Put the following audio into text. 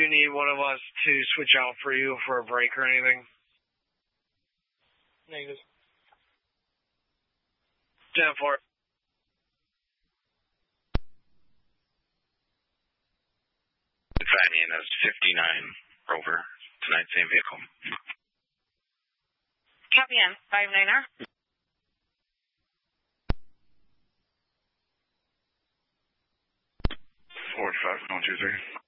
need one of us to switch out for you for a break or anything? Negative. 10-4. Vanian, that's 59 Rover. Tonight, same vehicle. Copy in. 5-9R. 45, 123.